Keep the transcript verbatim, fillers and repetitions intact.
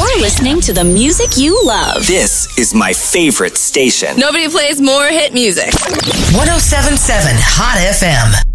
You're listening to the music you love. This is my favorite station. Nobody plays more hit music. one oh seven point seven Hot F M.